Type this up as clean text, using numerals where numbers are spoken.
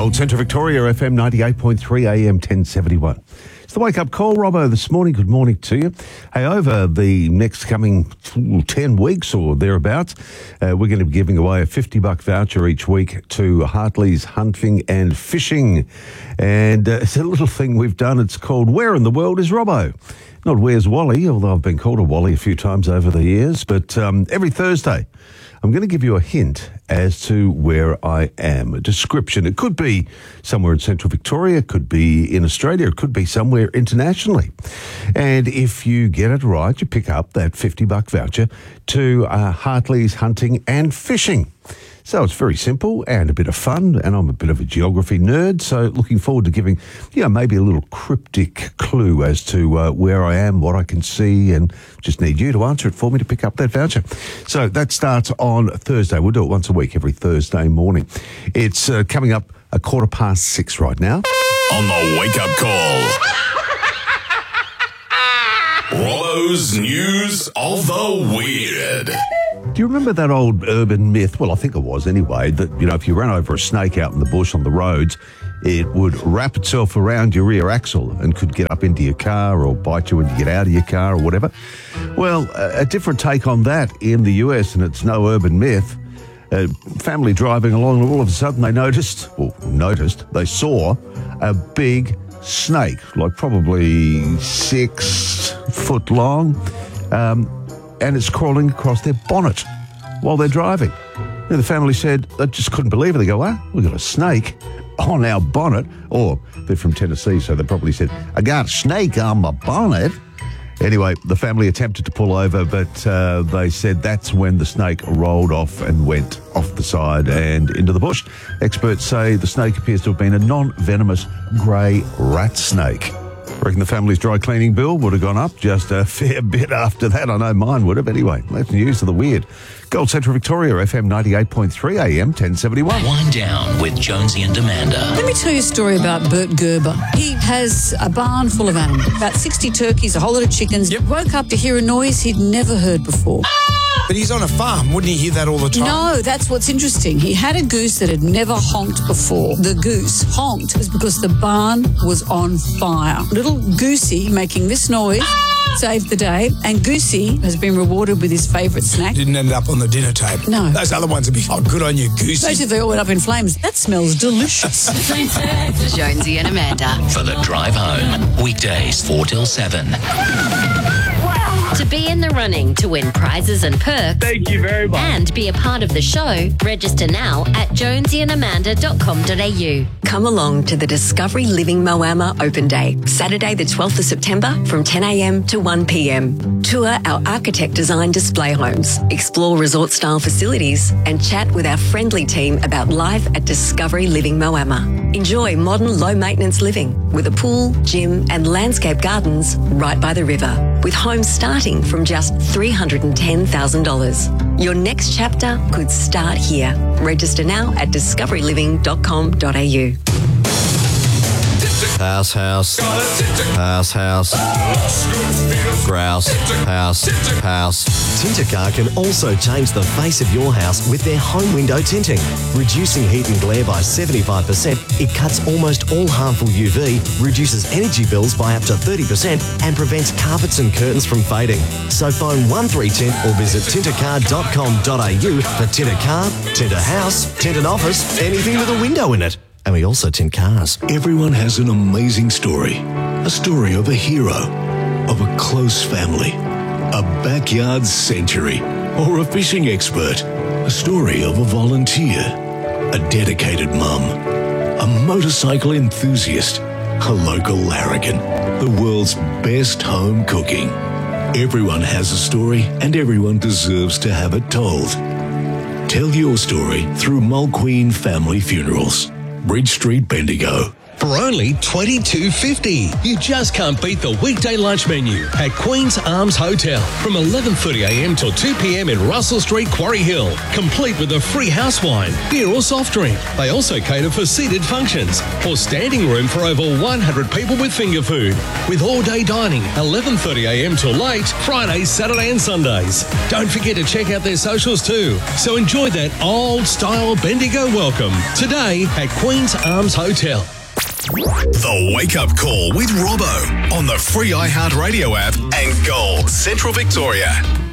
Gold Centre Victoria, FM 98.3 AM 1071. It's the wake-up call, Robbo, this morning. Good morning to you. Hey, over the next coming 10 weeks or thereabouts, we're going to be giving away a $50 voucher each week to Hartley's Hunting and Fishing. And it's a little thing we've done. It's called Where in the World is Robbo? Not Where's Wally, although I've been called a Wally a few times over the years. But every Thursday, I'm going to give you a hint as to where I am, a description. It could be somewhere in Central Victoria, it could be in Australia, it could be somewhere internationally. And if you get it right, you pick up that $50 voucher to Hartley's Hunting and Fishing. So it's very simple and a bit of fun, and I'm a bit of a geography nerd, so looking forward to giving, maybe a little cryptic clue as to where I am, what I can see, and just need you to answer it for me to pick up that voucher. So that starts on Thursday. We'll do it once a week, every Thursday morning. It's coming up 6:15 right now. On the wake-up call. Robbo's News of the Weird. Do you remember that old urban myth? Well, I think it was anyway, that, if you ran over a snake out in the bush on the roads, it would wrap itself around your rear axle and could get up into your car or bite you when you get out of your car or whatever. Well, a different take on that in the US, and it's no urban myth. Family driving along, and all of a sudden they saw a big snake, like probably 6 foot long, and it's crawling across their bonnet while they're driving. The family said they just couldn't believe it. They go, "What? We've got a snake on our bonnet." Or they're from Tennessee, so they probably said, "I got a snake on my bonnet." Anyway, the family attempted to pull over, but they said that's when the snake rolled off and went off the side and into the bush. Experts say the snake appears to have been a non-venomous grey rat snake. I reckon the family's dry cleaning bill would have gone up just a fair bit after that. I know mine would have. Anyway, that's news of the weird. Gold Central Victoria, FM 98.3 AM 1071. Wind down with Jonesy and Amanda. Let me tell you a story about Bert Gerber. He has a barn full of animals, about 60 turkeys, a whole lot of chickens. Yep. Woke up to hear a noise he'd never heard before. But he's on a farm. Wouldn't he hear that all the time? No, that's what's interesting. He had a goose that had never honked before. The goose honked was because the barn was on fire. Little Goosey making this noise saved the day, and Goosey has been rewarded with his favourite snack. Didn't end up on the dinner table. No. Those other ones would be, good on you, Goosey. Especially if they all went up in flames. That smells delicious. Jonesy and Amanda. For the drive home. Weekdays 4 till 7. To be in the running to win prizes and perks. Thank you very much. And be a part of the show, register now at jonesyandamanda.com.au. Come along to the Discovery Living Moama Open Day, Saturday the 12th of September from 10 a.m. to 1 p.m. Tour our architect-designed display homes, explore resort-style facilities, and chat with our friendly team about life at Discovery Living Moama. Enjoy modern, low-maintenance living with a pool, gym, and landscape gardens right by the river, with homes starting from just $310,000. Your next chapter could start here. Register now at discoveryliving.com.au. House, house, house, house, grouse, house. Tintercar can also change the face of your house with their home window tinting. Reducing heat and glare by 75%, it cuts almost all harmful UV, reduces energy bills by up to 30%, and prevents carpets and curtains from fading. So phone 13Tint or visit tintercar.com.au for tint a car, tint a house, tint an office, anything with a window in it. And we also tint cars. Everyone has an amazing story. A story of a hero, of a close family, a backyard century, or a fishing expert. A story of a volunteer, a dedicated mum, a motorcycle enthusiast, a local larrikin, the world's best home cooking. Everyone has a story, and everyone deserves to have it told. Tell your story through Mulqueen Family Funerals. Bridge Street, Bendigo. For for only $22.50. You just can't beat the weekday lunch menu at Queen's Arms Hotel from 11:30am till 2pm in Russell Street, Quarry Hill, complete with a free house wine, beer or soft drink. They also cater for seated functions or standing room for over 100 people with finger food, with all-day dining 11:30am till late, Fridays, Saturday and Sundays. Don't forget to check out their socials too. So enjoy that old-style Bendigo welcome today at Queen's Arms Hotel. The Wake Up Call with Robbo on the free iHeartRadio app and Gold Central Victoria.